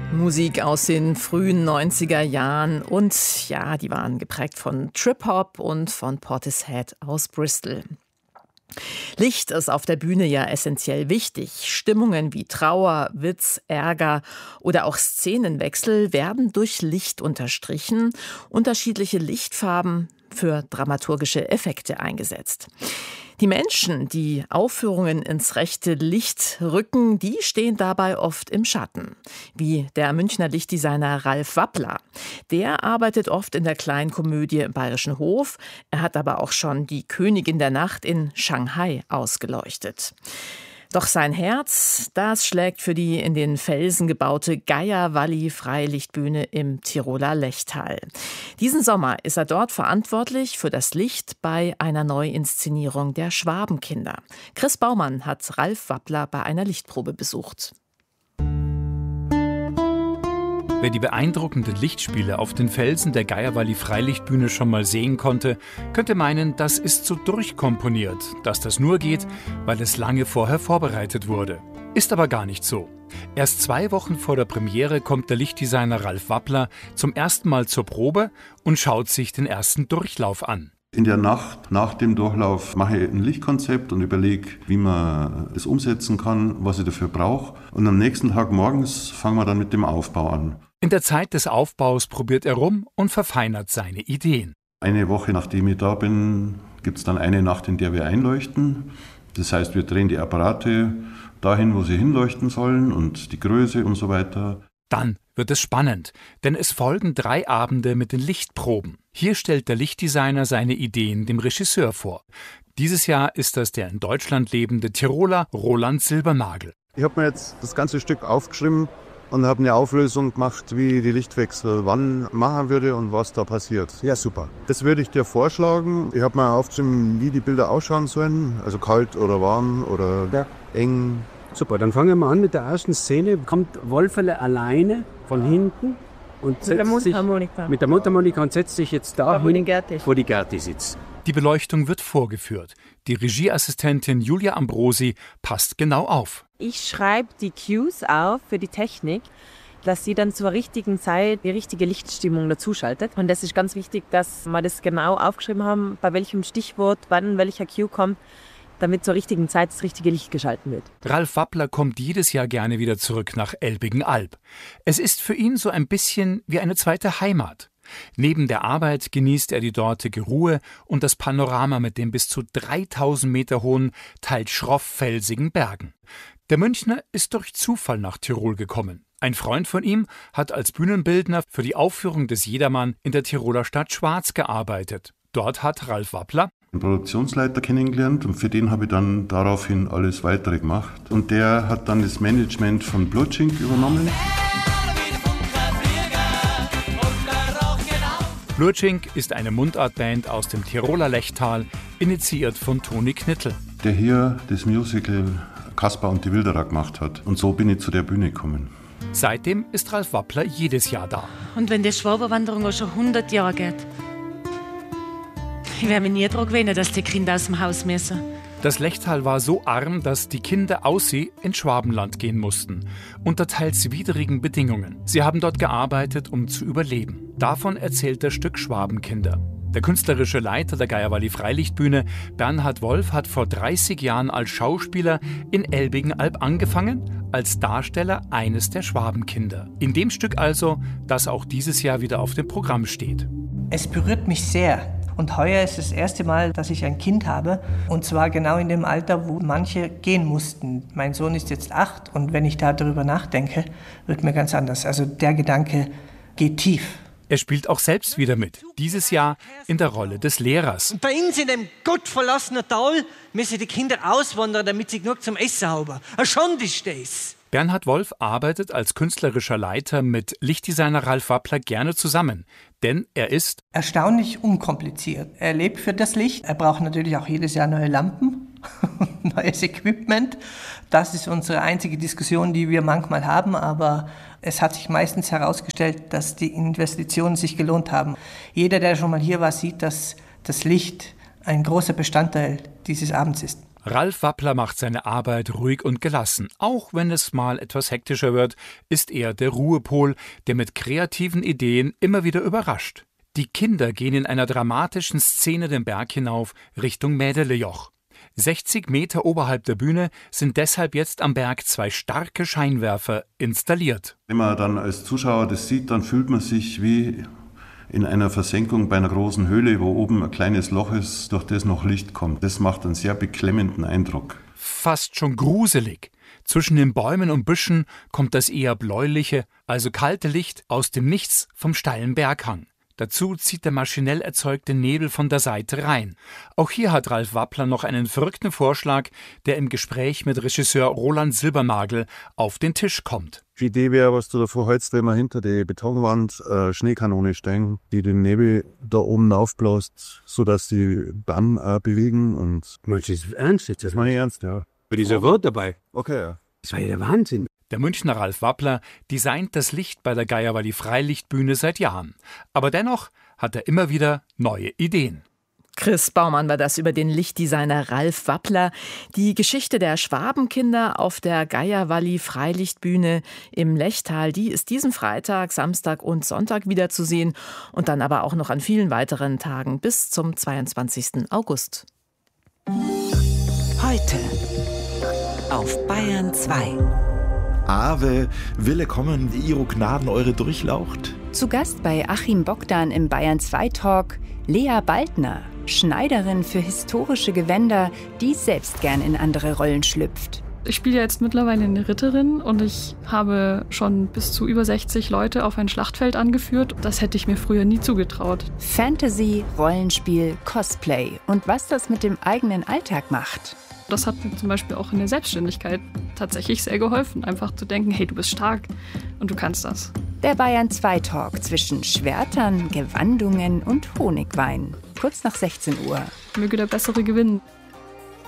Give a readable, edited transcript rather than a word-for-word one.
Musik aus den frühen 90er Jahren und ja, die waren geprägt von Trip-Hop und von Portishead aus Bristol. Licht ist auf der Bühne ja essentiell wichtig. Stimmungen wie Trauer, Witz, Ärger oder auch Szenenwechsel werden durch Licht unterstrichen, unterschiedliche Lichtfarben für dramaturgische Effekte eingesetzt. Die Menschen, die Aufführungen ins rechte Licht rücken, die stehen dabei oft im Schatten. Wie der Münchner Lichtdesigner Ralf Wappler. Der arbeitet oft in der Kleinkomödie im Bayerischen Hof. Er hat aber auch schon die Königin der Nacht in Shanghai ausgeleuchtet. Doch sein Herz, das schlägt für die in den Felsen gebaute Geierwalli-Freilichtbühne im Tiroler Lechtal. Diesen Sommer ist er dort verantwortlich für das Licht bei einer Neuinszenierung der Schwabenkinder. Chris Baumann hat Ralf Wappler bei einer Lichtprobe besucht. Wer die beeindruckenden Lichtspiele auf den Felsen der Geierwalli-Freilichtbühne schon mal sehen konnte, könnte meinen, das ist so durchkomponiert, dass das nur geht, weil es lange vorher vorbereitet wurde. Ist aber gar nicht so. Erst 2 Wochen vor der Premiere kommt der Lichtdesigner Ralf Wappler zum ersten Mal zur Probe und schaut sich den ersten Durchlauf an. In der Nacht nach dem Durchlauf mache ich ein Lichtkonzept und überlege, wie man das umsetzen kann, was ich dafür brauche. Und am nächsten Tag morgens fangen wir dann mit dem Aufbau an. In der Zeit des Aufbaus probiert er rum und verfeinert seine Ideen. Eine Woche nachdem ich da bin, gibt es dann eine Nacht, in der wir einleuchten. Das heißt, wir drehen die Apparate dahin, wo sie hinleuchten sollen und die Größe und so weiter. Dann wird es spannend, denn es folgen 3 Abende mit den Lichtproben. Hier stellt der Lichtdesigner seine Ideen dem Regisseur vor. Dieses Jahr ist das der in Deutschland lebende Tiroler Roland Silbernagel. Ich habe mir jetzt das ganze Stück aufgeschrieben und habe eine Auflösung gemacht, wie ich die Lichtwechsel wann machen würde und was da passiert. Ja, super. Das würde ich dir vorschlagen. Ich habe mir aufgeschrieben, wie die Bilder ausschauen sollen. Also kalt oder warm oder eng. Super, dann fangen wir an mit der ersten Szene. Kommt Wolferle alleine von hinten und setzt sich mit der Mundharmonika und setzt sich jetzt da hin, wo die Gerti sitzt. Die Beleuchtung wird vorgeführt. Die Regieassistentin Julia Ambrosi passt genau auf. Ich schreibe die Cues auf für die Technik, dass sie dann zur richtigen Zeit die richtige Lichtstimmung dazuschaltet. Und das ist ganz wichtig, dass wir das genau aufgeschrieben haben, bei welchem Stichwort, wann welcher Cue kommt, damit zur richtigen Zeit das richtige Licht geschalten wird. Ralf Wappler kommt jedes Jahr gerne wieder zurück nach Elbigen-Alb. Es ist für ihn so ein bisschen wie eine zweite Heimat. Neben der Arbeit genießt er die dortige Ruhe und das Panorama mit den bis zu 3000 Meter hohen, teils schrofffelsigen Bergen. Der Münchner ist durch Zufall nach Tirol gekommen. Ein Freund von ihm hat als Bühnenbildner für die Aufführung des Jedermann in der Tiroler Stadt Schwaz gearbeitet. Dort hat Ralf Wappler einen Produktionsleiter kennengelernt und für den habe ich dann daraufhin alles Weitere gemacht. Und der hat dann das Management von Blutschink übernommen. Blutschink ist eine Mundartband aus dem Tiroler Lechtal, initiiert von Toni Knittel. Der hier das Musical Kaspar und die Wilderer gemacht hat. Und so bin ich zu der Bühne gekommen. Seitdem ist Ralf Wappler jedes Jahr da. Und wenn die Schwabenwanderung auch schon 100 Jahre geht, ich werde mich nie daran gewöhnen, dass die Kinder aus dem Haus müssen. Das Lechtal war so arm, dass die Kinder aus sie in Schwabenland gehen mussten, unter teils widrigen Bedingungen. Sie haben dort gearbeitet, um zu überleben. Davon erzählt das Stück Schwabenkinder. Der künstlerische Leiter der Geierwalli-Freilichtbühne, Bernhard Wolf, hat vor 30 Jahren als Schauspieler in Elbigen-Alb angefangen, als Darsteller eines der Schwabenkinder. In dem Stück also, das auch dieses Jahr wieder auf dem Programm steht. Es berührt mich sehr. Und heuer ist das erste Mal, dass ich ein Kind habe. Und zwar genau in dem Alter, wo manche gehen mussten. Mein Sohn ist jetzt 8 und wenn ich darüber nachdenke, wird mir ganz anders. Also der Gedanke geht tief. Er spielt auch selbst wieder mit. Dieses Jahr in der Rolle des Lehrers. Und bei uns in dem gottverlassenen Tal müssen die Kinder auswandern, damit sie genug zum Essen haben. Eine Schande ist das. Bernhard Wolf arbeitet als künstlerischer Leiter mit Lichtdesigner Ralf Wappler gerne zusammen, denn er ist erstaunlich unkompliziert. Er lebt für das Licht. Er braucht natürlich auch jedes Jahr neue Lampen, neues Equipment. Das ist unsere einzige Diskussion, die wir manchmal haben, aber es hat sich meistens herausgestellt, dass die Investitionen sich gelohnt haben. Jeder, der schon mal hier war, sieht, dass das Licht ein großer Bestandteil dieses Abends ist. Ralf Wappler macht seine Arbeit ruhig und gelassen. Auch wenn es mal etwas hektischer wird, ist er der Ruhepol, der mit kreativen Ideen immer wieder überrascht. Die Kinder gehen in einer dramatischen Szene den Berg hinauf Richtung Mädelejoch. 60 Meter oberhalb der Bühne sind deshalb jetzt am Berg 2 starke Scheinwerfer installiert. Wenn man dann als Zuschauer das sieht, dann fühlt man sich wie in einer Versenkung bei einer großen Höhle, wo oben ein kleines Loch ist, durch das noch Licht kommt. Das macht einen sehr beklemmenden Eindruck. Fast schon gruselig. Zwischen den Bäumen und Büschen kommt das eher bläuliche, also kalte Licht aus dem Nichts vom steilen Berghang. Dazu zieht der maschinell erzeugte Nebel von der Seite rein. Auch hier hat Ralf Wappler noch einen verrückten Vorschlag, der im Gespräch mit Regisseur Roland Silbernagel auf den Tisch kommt. Die Idee wäre, was du da vorheizt, wenn man hinter die Betonwand Schneekanone stellen, die den Nebel da oben aufbläst, sodass die Bahn bewegen. Und Meinst du das ernst jetzt? Das meine ich ernst, ja. Bei dieser Wort dabei. Okay, ja. Das war ja der Wahnsinn. Der Münchner Ralf Wappler designt das Licht bei der Geierwalli Freilichtbühne seit Jahren. Aber dennoch hat er immer wieder neue Ideen. Chris Baumann war das über den Lichtdesigner Ralf Wappler. Die Geschichte der Schwabenkinder auf der Geierwalli Freilichtbühne im Lechtal, die ist diesen Freitag, Samstag und Sonntag wieder zu sehen und dann aber auch noch an vielen weiteren Tagen bis zum 22. August. Heute auf Bayern 2. Ave, Wille kommen, Ihro Gnaden eure durchlaucht. Zu Gast bei Achim Bogdan im Bayern 2 Talk Lea Baldner, Schneiderin für historische Gewänder, die selbst gern in andere Rollen schlüpft. Ich spiele jetzt mittlerweile eine Ritterin und ich habe schon bis zu über 60 Leute auf ein Schlachtfeld angeführt. Das hätte ich mir früher nie zugetraut. Fantasy, Rollenspiel, Cosplay und was das mit dem eigenen Alltag macht. Das hat mir zum Beispiel auch in der Selbstständigkeit tatsächlich sehr geholfen, einfach zu denken, hey, du bist stark und du kannst das. Der Bayern 2 Talk zwischen Schwertern, Gewandungen und Honigwein. Kurz nach 16 Uhr. Möge der Bessere gewinnen.